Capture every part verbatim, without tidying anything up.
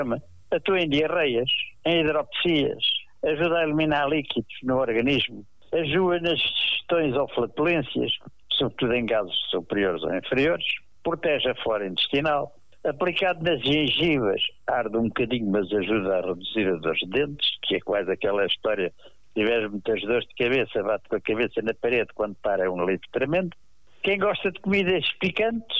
Atua em diarreias, em hidropesias, ajuda a eliminar líquidos no organismo, ajuda nas digestões ou flatulências, sobretudo em gases superiores ou inferiores, protege a flora intestinal. Aplicado nas gengivas, arde um bocadinho, mas ajuda a reduzir a dores de dentes, que é quase aquela história: se tiveres muitas dores de cabeça, bate com a cabeça na parede, quando para é um alívio tremendo. Quem gosta de comidas picantes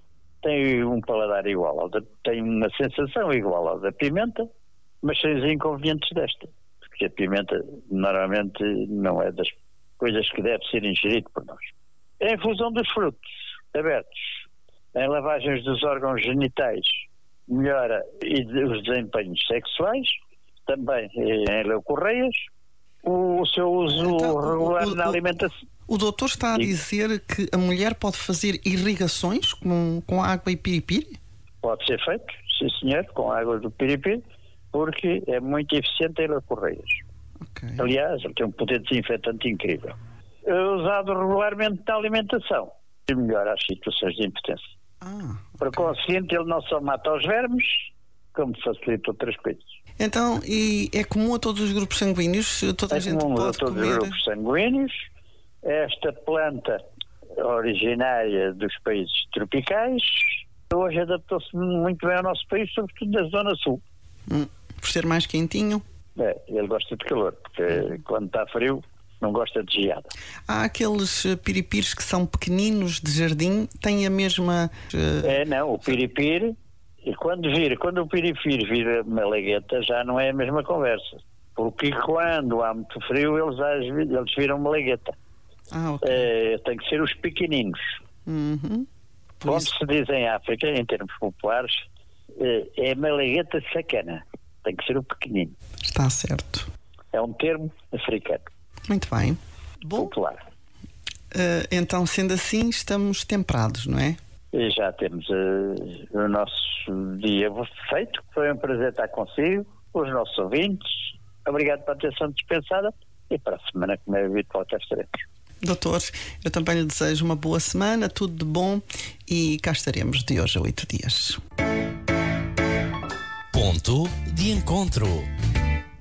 tem um paladar igual, ao da, tem uma sensação igual ao da pimenta, mas sem os inconvenientes desta, porque a pimenta normalmente não é das coisas que deve ser ingerido por nós. A infusão dos frutos abertos em lavagens dos órgãos genitais melhora os desempenhos sexuais, também em leucorreias. O seu uso então, regular o, o, na alimentação. O doutor está a dizer que a mulher pode fazer irrigações com, com água e piripiri? Pode ser feito, sim senhor, com água do piripiri, porque é muito eficiente em leucorreias. Okay. Aliás, ele tem um poder desinfetante incrível. É usado regularmente na alimentação e melhora as situações de impotência. Ah, okay. Por conseguinte, ele não só mata os vermes, como facilita outras coisas. Então, e é comum a todos os grupos sanguíneos? Toda a é gente comum pode a todos comer... os grupos sanguíneos. Esta planta originária dos países tropicais hoje adaptou-se muito bem ao nosso país, sobretudo da zona sul. Hum, por ser mais quentinho? É, ele gosta de calor, porque hum. quando está frio não gosta de geada. Há aqueles piripiris que são pequeninos de jardim, têm a mesma... Uh... É, não, o piripiri, e quando vira, quando o piripiri vira malagueta, já não é a mesma conversa. Porque quando há muito frio, eles, eles viram malagueta. Ah, okay. É, tem que ser os pequeninos. Uhum. Como isso... se diz em África, em termos populares, é malagueta sacana. Tem que ser o pequenino. Está certo. É um termo africano. Muito bem. Bom, popular. Uh, então, sendo assim, estamos temperados, não é? E já temos uh, o nosso dia feito. Foi um prazer estar consigo, os nossos ouvintes. Obrigado pela atenção dispensada e para a semana, como é habitual, cá estaremos. Doutor, eu também lhe desejo uma boa semana, tudo de bom, e cá estaremos de hoje a oito dias. Ponto de encontro.